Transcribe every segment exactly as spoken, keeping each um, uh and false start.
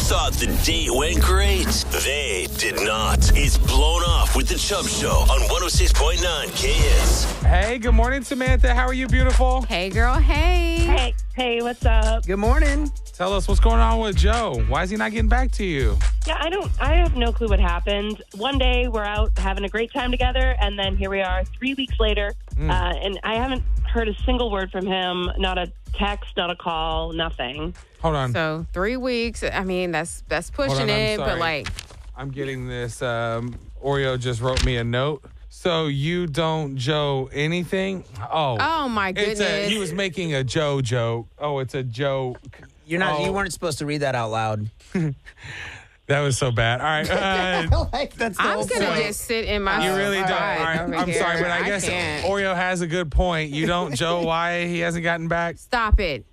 thought the date went great. They did not. It's Blown Off with the Chubb Show on one oh six point nine K S. Hey, good morning, Samantha. How are you, beautiful? Hey, girl. Hey. Hey, hey, what's up? Good morning. Tell us what's going on with Joe. Why is he not getting back to you? Yeah, I don't, I have no clue what happened. One day we're out having a great time together, and then here we are three weeks later, Mm. uh, and I haven't heard a single word from him, not a text, not a call, nothing. Hold on. So three weeks. I mean, that's that's pushing Hold on, I'm it, sorry. but like, I'm getting this. Um, Oreo just wrote me a note. So you don't Joe anything? Oh. oh my It's goodness. a, he was making a Joe joke. Oh, it's a joke. You're not. Oh. You weren't supposed to read that out loud. That was so bad. All right. Uh, like that's the I'm whole gonna point. just sit in my. you really don't. All pride right. over I'm here. sorry, but I guess can't. Oreo has a good point. You don't Joe why he hasn't gotten back? Stop it.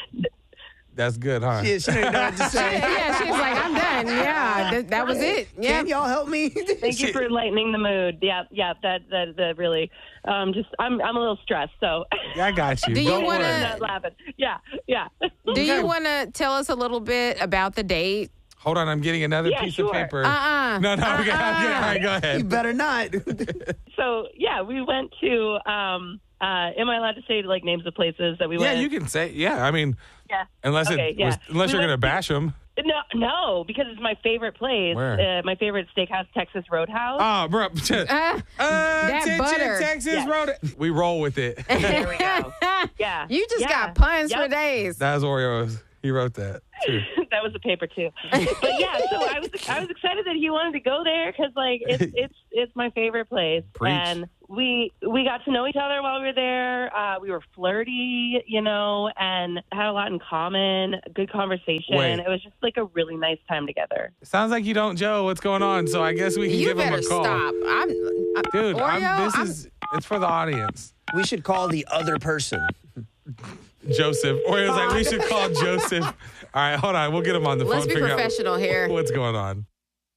That's good, huh? Yeah, she didn't know what to say. Yeah, she's like, I'm done. Yeah, th- that was it. Yeah. Can y'all help me? Thank you for lightening the mood. Yeah, yeah, that, that, that really, um, just, I'm, I'm a little stressed, so. Yeah, I got you. Do you Don't wanna- worry. I'm not laughing. Yeah, yeah. Do you want to tell us a little bit about the date? Hold on, I'm getting another Yeah, piece sure. of paper. Uh-uh. No, no, okay, okay, all right, go You ahead. better not. So, yeah, we went to, um, uh, am I allowed to say, like, names of places that we Yeah, went? you can say, yeah, I mean, Yeah. unless Okay, it yeah. was, unless We you're went going to bash them. No, no, because it's my favorite place. Where? Uh, my favorite steakhouse, Texas Roadhouse. Oh, bro. Uh, Uh, attention, butter. Texas Yeah. Road. We roll with it. There we go. Yeah. you just Yeah. got puns for Yep. days. That was Oreo's. He wrote that, too. That was a paper too. But yeah, so I was I was excited that he wanted to go there because like it's it's it's my favorite place, Preach. and we we got to know each other while we were there. Uh, we were flirty, you know, and had a lot in common. Good conversation. Wait. It was just like a really nice time together. Sounds like you don't Joe what's going on, so I guess we can You give him better a call. stop. I'm, I, Dude, Oreo, I'm, this I'm- is, it's for the audience. We should call the other person. Joseph. Oreo's like, we should call Joseph. All right, hold on. We'll get him on the phone. Let's be figure out professional here. What's going on?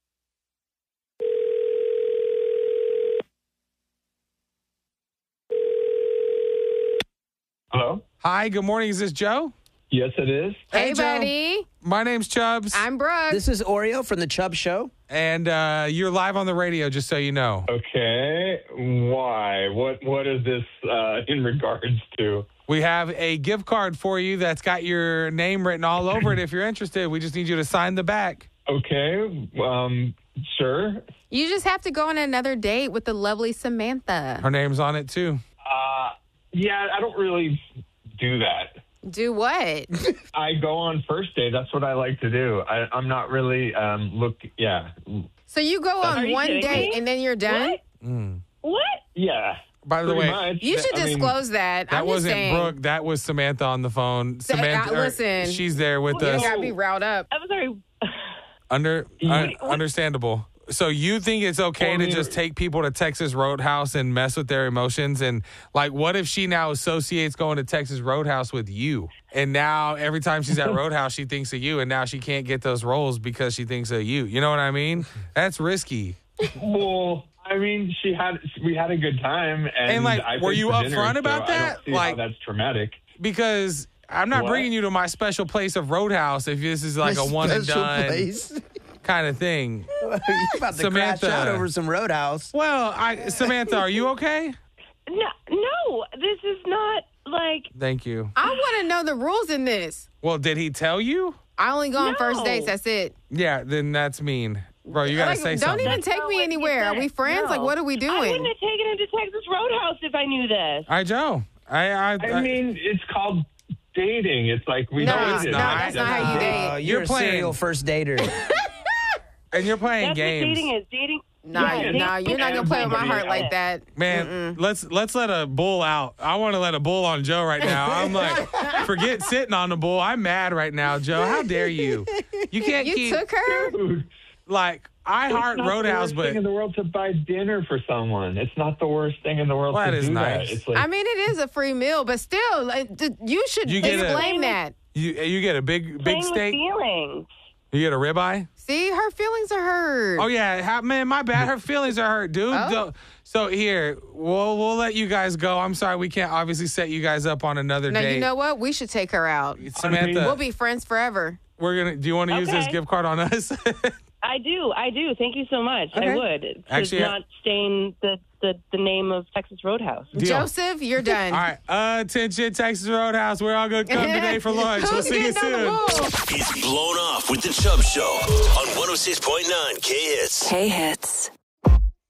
Hello? Hi, good morning. Is this Joe? Yes, it is. Hey, Joe. buddy. My name's Chubbs, I'm Brooke. This is Oreo from the Chubb Show. and uh, you're live on the radio, just so you know. Okay. Why? What What is this uh, in regards to? We have a gift card for you that's got your name written all over it. If you're interested, we just need you to sign the back. Okay. Um. Sure. You just have to go on another date with the lovely Samantha. Her name's on it, too. Uh. Yeah. I don't really do that. Do what? I go on first date. That's what I like to do. I, I'm not really um. Look. Yeah. So you go Are on you one kidding date me? and then you're done? What? Mm. What? Yeah. By the Pretty way, much. You should I mean, disclose that. that I'm just wasn't saying. Brooke. That was Samantha on the phone. So, uh, Samantha, or- listen. she's there with You us. gotta be riled up. I'm sorry. Under You- un- understandable. So you think it's okay Well, to I mean- just take people to Texas Roadhouse and mess with their emotions? And like, what if she now associates going to Texas Roadhouse with you? And now every time she's at Roadhouse, she thinks of you, and now she can't get those roles because she thinks of you. You know what I mean? That's risky. Well, I mean, she had we had a good time, and, And, like, I were paid you for dinner, upfront so about I that? don't see Like- how that's traumatic. Because I'm not What? bringing you to my special place of Roadhouse if this is like My a one and special done place. kind of thing. You're about to Samantha. crash out over some Roadhouse. Well, I, Samantha, are you okay? No, no, this is not like. Thank you. I want to know the rules in this. Well, did he tell you? I only go on No. first dates. That's it. Yeah, then that's mean. Bro, you got to Like, say don't something. even That's take not me what you anywhere. Are said. we friends? No. Like, what are we I doing? wouldn't have taken him to Texas Roadhouse if I knew this. All right, Joe. I, I, I mean, it's called dating. It's like we No, dated. no, that's not how you date. Uh, you're, You're a playing- serial first dater. and you're playing That's games. what dating is. Dating. Nah, yeah, nah, dating you're not gonna play with my everybody heart like else. that. Man, let's let's let a bull out. I want to let a bull on Joe right now. I'm like, forget sitting on the bull. I'm mad right now, Joe. How dare you? You can't You keep took her. Dude, like I it's heart not Roadhouse, the worst but thing in the world to buy dinner for someone. It's not the worst thing in the world Well, to that is do nice. that. It's like I mean, it is a free meal, but still, like, d- you should You get a- explain that. you you get a big big Playing with steak. feelings. You get a ribeye. See, her feelings are hurt. Oh yeah, ha- man, my bad. Her feelings are hurt, dude. Oh. So- So here, we'll we'll let you guys go. I'm sorry, we can't obviously set you guys up on another Now, date. you know what? We should take her out. Samantha, We'll be friends forever. We're gonna. Do you want to use this Okay. gift card on us? I do. I do. Thank you so much. Okay. I would. To Actually, not stain the, the, the name of Texas Roadhouse. Deal. Joseph, you're done. All right. Attention, Texas Roadhouse. We're all gonna come today for lunch. Who's We'll see you getting on the soon. move? It's Blown Off with the Chubb Show on one oh six point nine K Hits. K Hits.